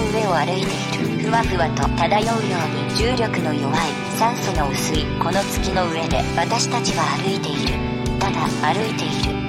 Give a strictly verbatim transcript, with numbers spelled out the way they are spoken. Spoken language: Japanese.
上を歩いている。ふわふわと漂うように重力の弱い酸素の薄いこの月の上で私たちは歩いている。ただ歩いている。